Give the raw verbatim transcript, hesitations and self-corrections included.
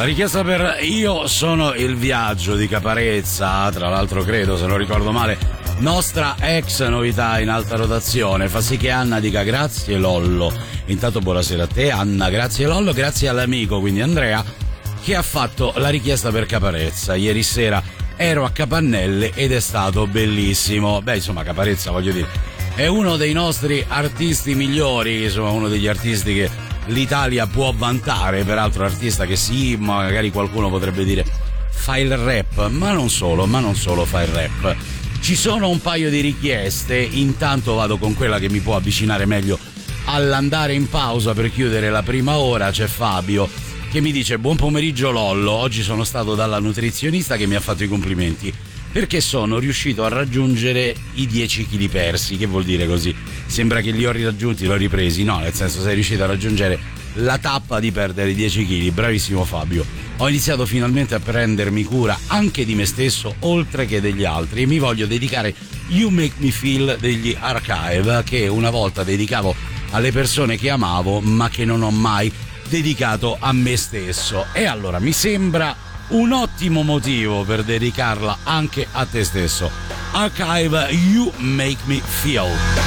La richiesta per Io sono il viaggio di Caparezza, tra l'altro credo, se non ricordo male, nostra ex novità in alta rotazione, fa sì che Anna dica grazie Lollo. Intanto buonasera a te Anna, grazie Lollo, grazie all'amico, quindi Andrea, che ha fatto la richiesta per Caparezza. Ieri sera ero a Capannelle ed è stato bellissimo. Beh, insomma, Caparezza, voglio dire, è uno dei nostri artisti migliori, insomma, uno degli artisti che l'Italia può vantare, peraltro artista che sì, magari qualcuno potrebbe dire fa il rap, ma non solo, ma non solo fa il rap. Ci sono un paio di richieste, intanto vado con quella che mi può avvicinare meglio all'andare in pausa per chiudere la prima ora. C'è Fabio che mi dice buon pomeriggio Lollo, oggi sono stato dalla nutrizionista che mi ha fatto i complimenti perché sono riuscito a raggiungere i dieci chili persi. Che vuol dire così? Sembra che li ho raggiunti, li ho ripresi? No, nel senso sei riuscito a raggiungere la tappa di perdere i dieci chili. Bravissimo Fabio. Ho iniziato finalmente a prendermi cura anche di me stesso oltre che degli altri e mi voglio dedicare You Make Me Feel degli Archive, che una volta dedicavo alle persone che amavo ma che non ho mai dedicato a me stesso, e allora mi sembra un ottimo motivo per dedicarla anche a te stesso. Archive You Make Me Feel.